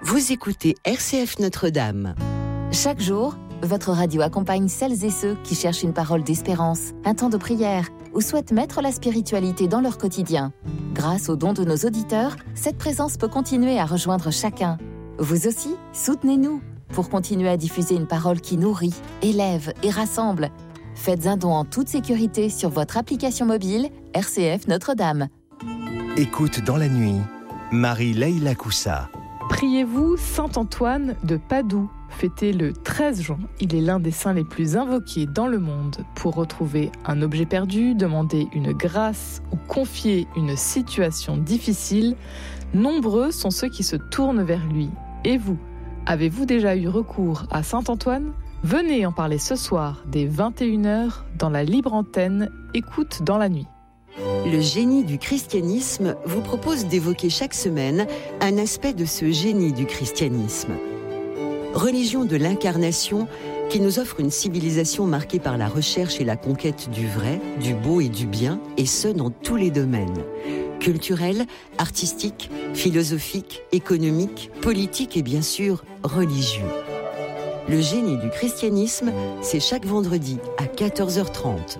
Vous écoutez RCF Notre-Dame. Chaque jour, votre radio accompagne celles et ceux qui cherchent une parole d'espérance, un temps de prière ou souhaitent mettre la spiritualité dans leur quotidien. Grâce aux dons de nos auditeurs, cette présence peut continuer à rejoindre chacun. Vous aussi, soutenez-nous pour continuer à diffuser une parole qui nourrit, élève et rassemble. Faites un don en toute sécurité sur votre application mobile RCF Notre-Dame. Écoute dans la nuit, Marie-Leila Coussa. Priez-vous Saint Antoine de Padoue, fêté le 13 juin. Il est l'un des saints les plus invoqués dans le monde pour retrouver un objet perdu, demander une grâce ou confier une situation difficile. Nombreux sont ceux qui se tournent vers lui. Et vous, avez-vous déjà eu recours à Saint Antoine ? Venez en parler ce soir dès 21h dans la libre antenne Écoute dans la nuit. Le génie du christianisme vous propose d'évoquer chaque semaine un aspect de ce génie du christianisme. Religion de l'incarnation qui nous offre une civilisation marquée par la recherche et la conquête du vrai, du beau et du bien, et ce dans tous les domaines. Culturel, artistique, philosophique, économique, politique et bien sûr religieux. Le génie du christianisme, c'est chaque vendredi à 14h30.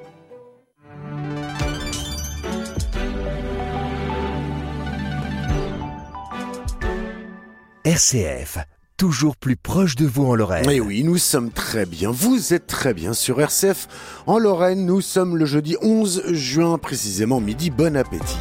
RCF, toujours plus proche de vous en Lorraine. Et oui, nous sommes très bien, vous êtes très bien sur RCF. En Lorraine, nous sommes le jeudi 11 juin, précisément midi. Bon appétit.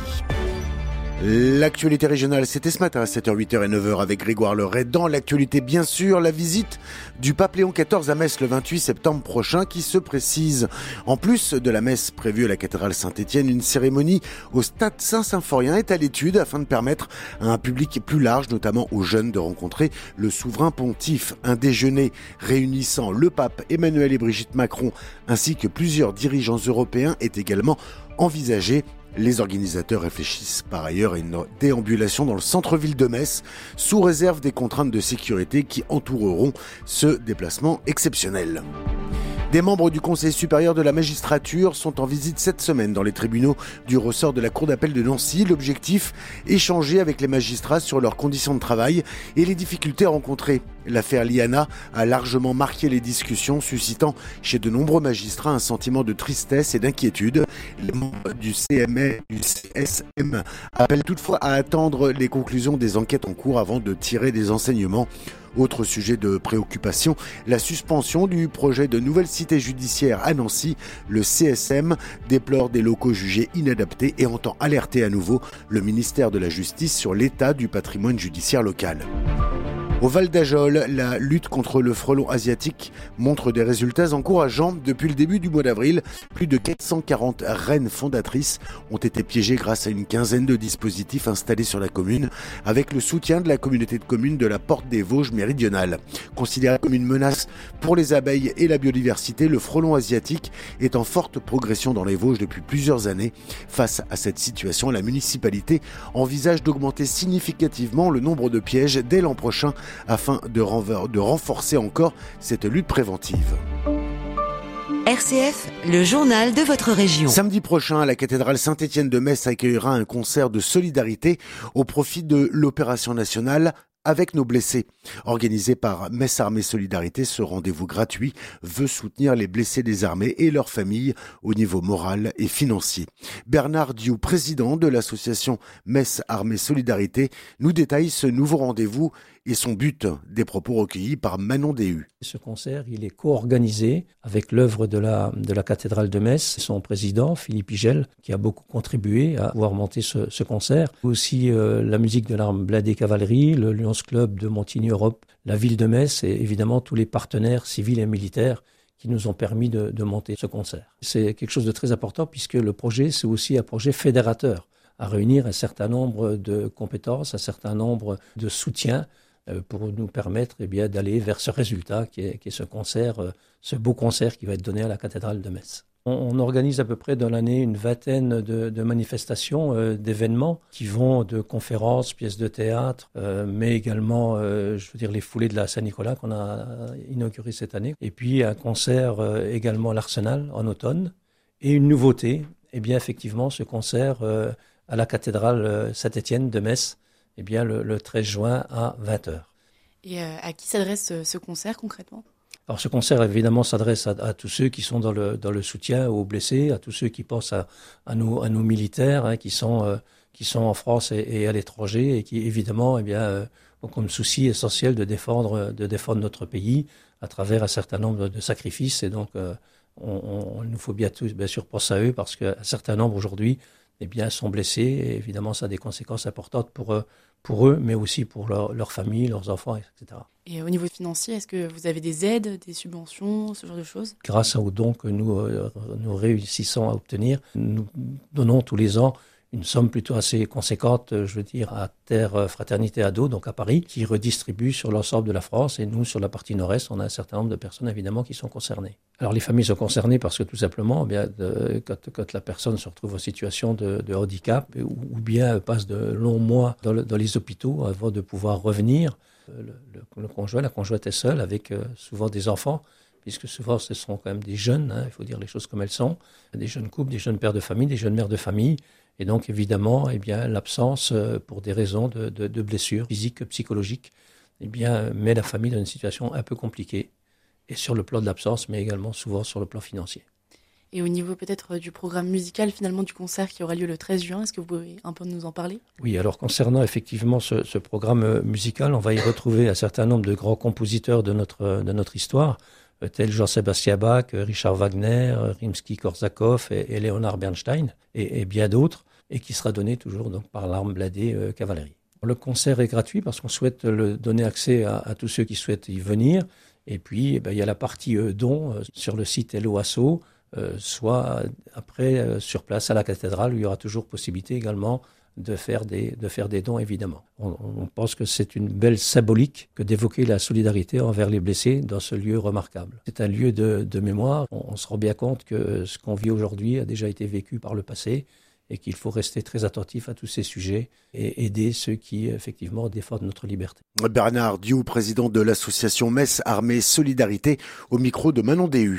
L'actualité régionale, c'était ce matin à 7h, 8h et 9h avec Grégoire Leray. Dans l'actualité, bien sûr, la visite du pape Léon XIV à Metz le 28 septembre prochain qui se précise. En plus de la messe prévue à la cathédrale Saint-Étienne, une cérémonie au stade Saint-Symphorien est à l'étude afin de permettre à un public plus large, notamment aux jeunes, de rencontrer le souverain pontife. Un déjeuner réunissant le pape Emmanuel et Brigitte Macron ainsi que plusieurs dirigeants européens est également envisagé. Les organisateurs réfléchissent par ailleurs à une déambulation dans le centre-ville de Metz, sous réserve des contraintes de sécurité qui entoureront ce déplacement exceptionnel. Des membres du Conseil supérieur de la magistrature sont en visite cette semaine dans les tribunaux du ressort de la Cour d'appel de Nancy. L'objectif, échanger avec les magistrats sur leurs conditions de travail et les difficultés rencontrées. L'affaire Liana a largement marqué les discussions, suscitant chez de nombreux magistrats un sentiment de tristesse et d'inquiétude. Les membres du CMA, du CSM appellent toutefois à attendre les conclusions des enquêtes en cours avant de tirer des enseignements. Autre sujet de préoccupation, la suspension du projet de nouvelle cité judiciaire à Nancy. Le CSM déplore des locaux jugés inadaptés et entend alerter à nouveau le ministère de la Justice sur l'état du patrimoine judiciaire local. Au Val d'Ajol, la lutte contre le frelon asiatique montre des résultats encourageants. Depuis le début du mois d'avril, plus de 440 reines fondatrices ont été piégées grâce à une quinzaine de dispositifs installés sur la commune, avec le soutien de la communauté de communes de la Porte des Vosges méridionale. Considéré comme une menace pour les abeilles et la biodiversité, le frelon asiatique est en forte progression dans les Vosges depuis plusieurs années. Face à cette situation, la municipalité envisage d'augmenter significativement le nombre de pièges dès l'an prochain, afin de renforcer encore cette lutte préventive. RCF, le journal de votre région. Samedi prochain, la cathédrale Saint-Étienne de Metz accueillera un concert de solidarité au profit de l'opération nationale avec nos blessés. Organisé par Metz Armée Solidarité, ce rendez-vous gratuit veut soutenir les blessés des armées et leurs familles au niveau moral et financier. Bernard Dioux, président de l'association Metz Armée Solidarité, nous détaille ce nouveau rendez-vous et son but, des propos recueillis par Manon Déhu. Ce concert, il est co-organisé avec l'œuvre de la cathédrale de Metz, son président Philippe Igel, qui a beaucoup contribué à pouvoir monter ce concert. Aussi la musique de l'arme blindée cavalerie, le Lions Club de Montigny Europe, la ville de Metz et évidemment tous les partenaires civils et militaires qui nous ont permis de monter ce concert. C'est quelque chose de très important puisque le projet, c'est aussi un projet fédérateur, à réunir un certain nombre de compétences, un certain nombre de soutiens pour nous permettre d'aller vers ce résultat qui est ce concert, ce beau concert qui va être donné à la cathédrale de Metz. On organise à peu près dans l'année une vingtaine de manifestations, d'événements qui vont de conférences, pièces de théâtre, mais également, les foulées de la Saint-Nicolas qu'on a inauguré cette année. Et puis un concert également à l'Arsenal en automne. Et une nouveauté, effectivement, ce concert à la cathédrale Saint-Étienne de Metz, le 13 juin à 20h. Et à qui s'adresse ce concert concrètement ? Alors ce concert évidemment s'adresse à tous ceux qui sont dans le soutien aux blessés, à tous ceux qui pensent à nos militaires qui sont en France et à l'étranger et qui évidemment ont comme souci essentiel de défendre notre pays à travers un certain nombre de sacrifices. Et donc il nous faut bien sûr penser à eux parce qu'un certain nombre aujourd'hui sont blessés et évidemment ça a des conséquences importantes pour eux, mais aussi pour leur famille, leurs enfants, etc. Et au niveau financier, est-ce que vous avez des aides, des subventions, ce genre de choses ? Grâce aux dons que nous réussissons à obtenir, nous donnons tous les ans une somme plutôt assez conséquente, à Terre Fraternité Ado, donc à Paris, qui redistribue sur l'ensemble de la France. Et nous, sur la partie nord-est, on a un certain nombre de personnes, évidemment, qui sont concernées. Alors, les familles sont concernées parce que, tout simplement, quand la personne se retrouve en situation de handicap ou bien passe de longs mois dans les hôpitaux avant de pouvoir revenir, le conjoint, la conjointe est seule avec souvent des enfants, puisque souvent ce sont quand même des jeunes, il faut dire les choses comme elles sont, des jeunes couples, des jeunes pères de famille, des jeunes mères de famille. Et donc, évidemment, l'absence, pour des raisons de blessures physiques, psychologiques, met la famille dans une situation un peu compliquée. Et sur le plan de l'absence, mais également souvent sur le plan financier. Et au niveau peut-être du programme musical, finalement, du concert qui aura lieu le 13 juin, est-ce que vous pouvez un peu nous en parler ? Oui, alors concernant effectivement ce programme musical, on va y retrouver un certain nombre de grands compositeurs de notre histoire, tels Jean-Sébastien Bach, Richard Wagner, Rimsky-Korsakov et Léonard Bernstein, et bien d'autres, et qui sera donné toujours donc, par l'Arme Blindée Cavalerie. Le concert est gratuit parce qu'on souhaite le donner accès à tous ceux qui souhaitent y venir. Et puis, il y a la partie dons sur le site Hello Asso, soit après sur place à la cathédrale, où il y aura toujours possibilité également de faire des dons, évidemment. On pense que c'est une belle symbolique que d'évoquer la solidarité envers les blessés dans ce lieu remarquable. C'est un lieu de mémoire. On se rend bien compte que ce qu'on vit aujourd'hui a déjà été vécu par le passé et qu'il faut rester très attentif à tous ces sujets et aider ceux qui, effectivement, défendent notre liberté. Bernard Diou, président de l'association Metz Armée Solidarité, au micro de Manon Déhu.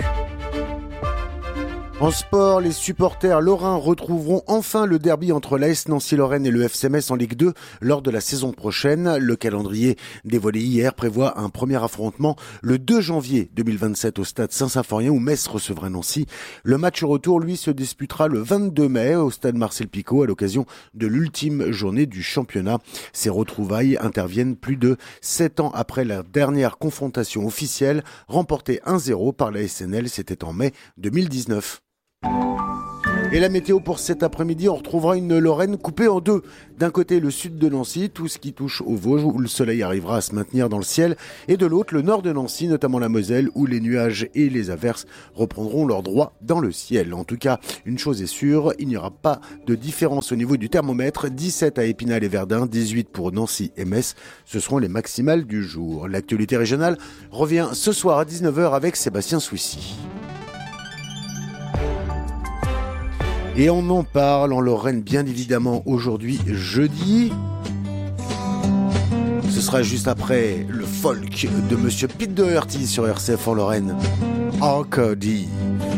En sport, les supporters lorrains retrouveront enfin le derby entre l'AS Nancy-Lorraine et le FC Metz en Ligue 2 lors de la saison prochaine. Le calendrier dévoilé hier prévoit un premier affrontement le 2 janvier 2027 au stade Saint-Symphorien où Metz recevra Nancy. Le match retour, lui, se disputera le 22 mai au stade Marcel Picot à l'occasion de l'ultime journée du championnat. Ces retrouvailles interviennent plus de 7 ans après la dernière confrontation officielle remportée 1-0 par la SNL. C'était en mai 2019. Et la météo pour cet après-midi, on retrouvera une Lorraine coupée en deux. D'un côté, le sud de Nancy, tout ce qui touche aux Vosges, où le soleil arrivera à se maintenir dans le ciel. Et de l'autre, le nord de Nancy, notamment la Moselle, où les nuages et les averses reprendront leur droit dans le ciel. En tout cas, une chose est sûre, il n'y aura pas de différence au niveau du thermomètre. 17 à Épinal et Verdun, 18 pour Nancy et Metz. Ce seront les maximales du jour. L'actualité régionale revient ce soir à 19h avec Sébastien Souissy. Et on en parle en Lorraine, bien évidemment, aujourd'hui, jeudi. Ce sera juste après le folk de Monsieur Pete Doherty sur RCF en Lorraine. Arcadie.